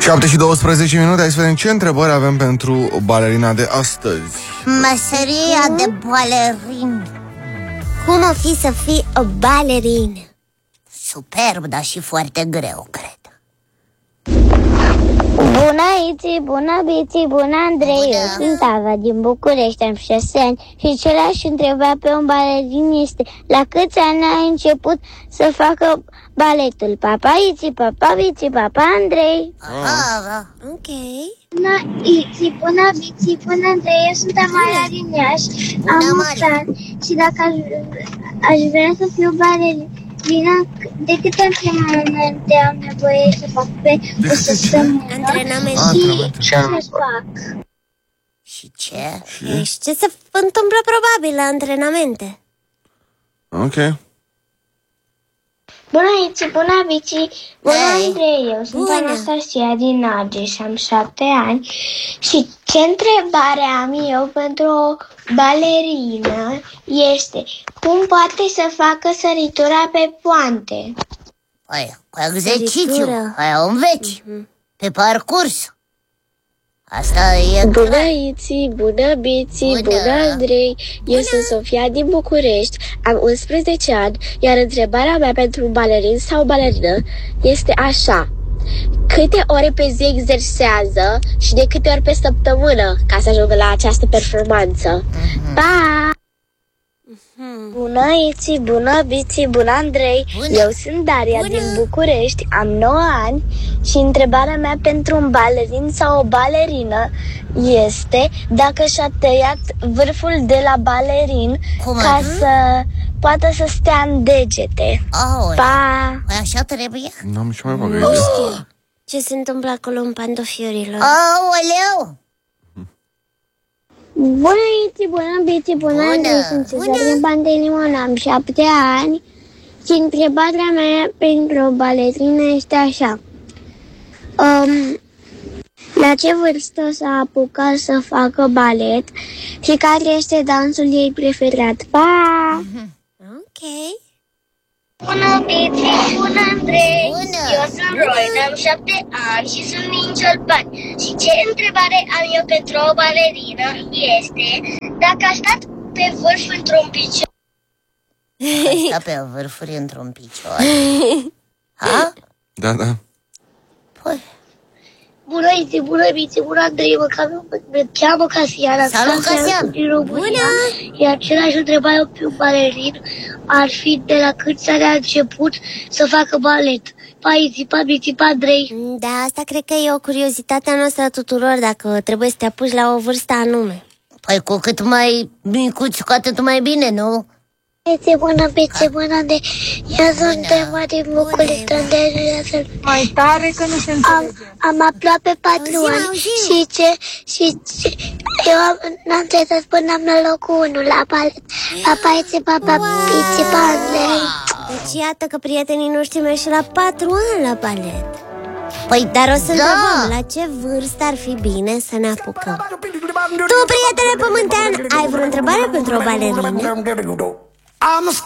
7:12. Hai să vedem ce întrebări avem pentru balerina de astăzi. Meseria de balerin. Cum o fi să fii o balerină? Superb, dar și foarte greu, cred. Bună, Iți, bună, Biți, bună, Andrei. Eu sunt Ava din București, am 6 ani și ce l-aș întreba pe un balerin este: la câți ani ai început să facă baletul? Papa, Iți, papa, Biți, papa, Andrei. Ok. Bună, Iți, bună, Biți, bună, Andrei. Eu sunt Amalia din Iași, am 8 ani și dacă aș vrea să fiu balerin, de câte antrenamente am nevoie să fac pe o săptămână? Antrenamente. Și ce să fac? Și ce? Și ce se întâmplă probabil la antrenamente? Ok. Bună, Iți, bună, Bici, bună, Andrei. Eu sunt Anastasia din Argeș, am 7 ani și ce întrebare am eu pentru o balerină este: cum poate să facă săritura pe poante? Păi, cu exercițiu, aia o înveți, pe parcurs. Asta e... Bună, Iți, bună, Bici, bună, Andrei. Eu sunt Sofia din București, am 11 ani, iar întrebarea mea pentru un balerin sau balerină este așa: câte ore pe zi exersează și de câte ori pe săptămână ca să ajungă la această performanță? Pa! Bună, Iți, bună, Bici, bună, Andrei. Eu sunt Daria din București, am 9 ani și întrebarea mea pentru un balerin sau o balerină este dacă și-a tăiat vârful de la balerin ca să poată să stea în degete. Pa! Păi așa trebuie? N-am nici mai băgat idee. Ce se întâmplă acolo în pantofiorilor? Aoleu! Bună, Iți, bună, Bici, bună, Andrei. Sunt Cezar din Pantelimon, am 7 ani și întrebarea mea pentru o balerină este așa: la ce vârstă s-a apucat să facă balet și care este dansul ei preferat? Pa! Ok. Bună, Bici, bună, Andrei. Eu sunt Roy, am 7 ani și sunt din Ciolpani. Și ce întrebare am eu pentru o balerină este: dacă a stat pe vârf într-un picior? A pe vârfuri într-un picior. Ha? Da. Păi... Bună, Iți, bună, Bici, bună, Andrei. Mă cheamă Casiana. Salut, Casian! Bună! Iar același întrebare pe un balerin ar fi: de la câți ani a început să facă balet? Pa, Iți, pa, Bici, pa, Andrei. Da, asta cred că e o curiozitate a noastră a tuturor, dacă trebuie să te apuci la o vârstă anume. Păi cu cât mai micuți, cu atât mai bine, nu? Iți, bună, Bici, bună, Andrei. Eu sunt Emma din București. Mai tare că nu se înțelege. Am aproape 4 ani și n-am înțeles până am la locul 1 la balet. Papa, Iți, papa, Bici, pa, Andrei. Deci iată că prietenii noștri merg și la 4 ani la balet. Păi, dar o să întrebăm, la ce vârstă ar fi bine să ne apucăm? Tu, prietene pământean, ai vreo întrebare pentru o balerină?